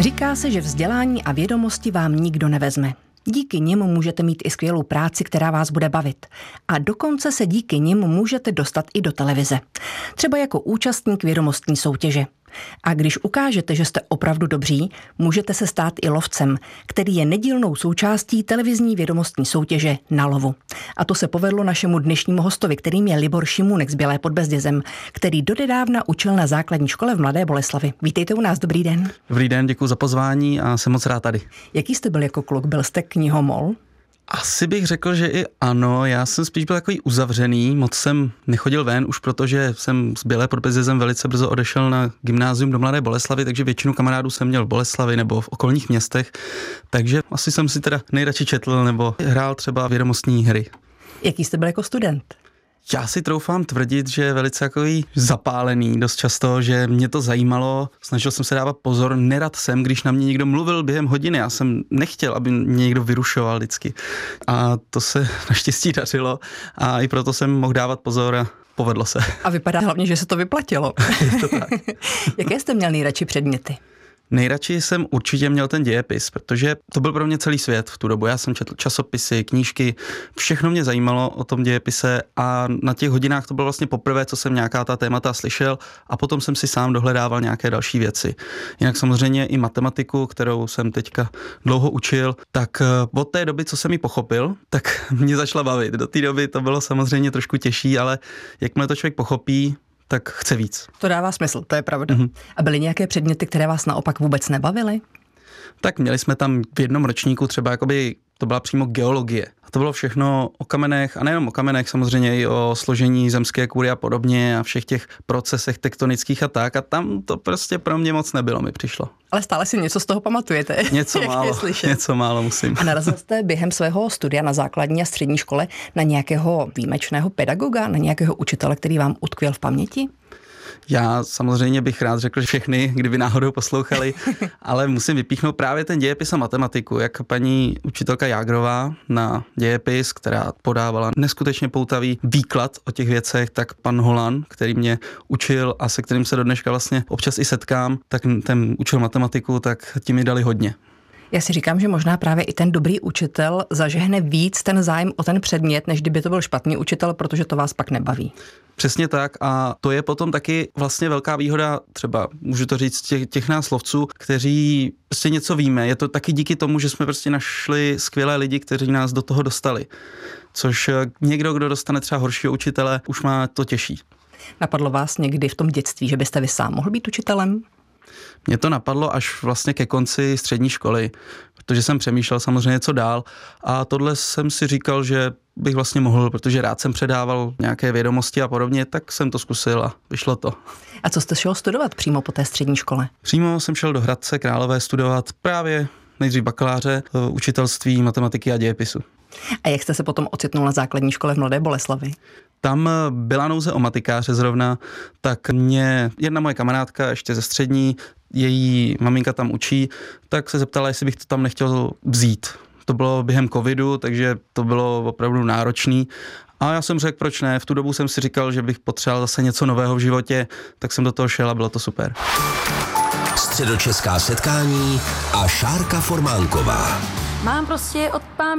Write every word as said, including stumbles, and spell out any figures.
Říká se, že vzdělání a vědomosti vám nikdo nevezme. Díky nim můžete mít i skvělou práci, která vás bude bavit. A dokonce se díky nim můžete dostat i do televize. Třeba jako účastník vědomostní soutěže. A když ukážete, že jste opravdu dobří, můžete se stát i lovcem, který je nedílnou součástí televizní vědomostní soutěže Na lovu. A to se povedlo našemu dnešnímu hostovi, kterým je Libor Šimůnek z Bělé pod Bezdězem, který dodedávna učil na základní škole v Mladé Boleslavi. Vítejte u nás, dobrý den. Dobrý den, děkuji za pozvání a jsem moc rád tady. Jaký jste byl jako kluk? Byl jste knihomol? Asi bych řekl, že i ano, já jsem spíš byl takový uzavřený, moc jsem nechodil ven, už protože jsem z Bělé pod Bezdězem velice brzo odešel na gymnázium do Mladé Boleslavy, takže většinu kamarádů jsem měl v Boleslavi nebo v okolních městech, takže asi jsem si teda nejradši četl nebo hrál třeba vědomostní hry. Jaký jste byl jako student? Já si troufám tvrdit, že je velice takový zapálený dost často, že mě to zajímalo, snažil jsem se dávat pozor, nerad jsem, když na mě někdo mluvil během hodiny, já jsem nechtěl, aby mě někdo vyrušoval vždycky. A to se naštěstí dařilo a i proto jsem mohl dávat pozor a povedlo se. A vypadá hlavně, že se to vyplatilo. Je to tak. Jaké jste měl nejradši předměty? Nejradši jsem určitě měl ten dějepis, protože to byl pro mě celý svět v tu dobu. Já jsem četl časopisy, knížky, všechno mě zajímalo o tom dějepise a na těch hodinách to bylo vlastně poprvé, co jsem nějaká ta témata slyšel a potom jsem si sám dohledával nějaké další věci. Jinak samozřejmě i matematiku, kterou jsem teďka dlouho učil, tak od té doby, co jsem ji pochopil, tak mě začala bavit. Do té doby to bylo samozřejmě trošku těžší, ale jakmile to člověk pochopí, tak chce víc. To dává smysl, to je pravda. Mm-hmm. A byly nějaké předměty, které vás naopak vůbec nebavily? Tak měli jsme tam v jednom ročníku třeba jakoby, to byla přímo geologie. A to bylo všechno o kamenech, a nejenom o kamenech, samozřejmě i o složení zemské kůry a podobně a všech těch procesech tektonických a tak. A tam to prostě pro mě moc nebylo, mi přišlo. Ale stále si něco z toho pamatujete. Něco málo, něco málo musím. A narazil jste během svého studia na základní a střední škole na nějakého výjimečného pedagoga, na nějakého učitele, který vám utkvěl v paměti? Já samozřejmě bych rád řekl, že všechny, kdyby náhodou poslouchali, ale musím vypíchnout právě ten dějepis a matematiku, jak paní učitelka Jágrová na dějepis, která podávala neskutečně poutavý výklad o těch věcech, tak pan Holan, který mě učil a se kterým se do dneška vlastně občas i setkám, tak ten učil matematiku, tak ti mi dali hodně. Já si říkám, že možná právě i ten dobrý učitel zažehne víc ten zájem o ten předmět, než kdyby to byl špatný učitel, protože to vás pak nebaví. Přesně tak a to je potom taky vlastně velká výhoda, třeba můžu to říct těch, těch nás lovců, kteří prostě něco víme. Je to taky díky tomu, že jsme prostě našli skvělé lidi, kteří nás do toho dostali. Což někdo, kdo dostane třeba horšího učitele, už má to těžší. Napadlo vás někdy v tom dětství, že byste vy sám mohl být učitelem? Mně to napadlo až vlastně ke konci střední školy, protože jsem přemýšlel samozřejmě co dál a tohle jsem si říkal, že bych vlastně mohl, protože rád jsem předával nějaké vědomosti a podobně, tak jsem to zkusil a vyšlo to. A co jste šel studovat přímo po té střední škole? Přímo jsem šel do Hradce Králové studovat právě nejdřív bakaláře, učitelství, matematiky a dějepisu. A jak jste se potom ocitnul na základní škole v Mladé Boleslavi? Tam byla nouze o matikáře zrovna, tak mě jedna moje kamarádka ještě ze střední, její maminka tam učí, tak se zeptala, jestli bych to tam nechtěl vzít. To bylo během covidu, takže to bylo opravdu náročný. A já jsem řekl, proč ne, v tu dobu jsem si říkal, že bych potřeboval zase něco nového v životě, tak jsem do toho šel a bylo to super. Středočeská setkání a Šárka Formánková. Mám prostě od pán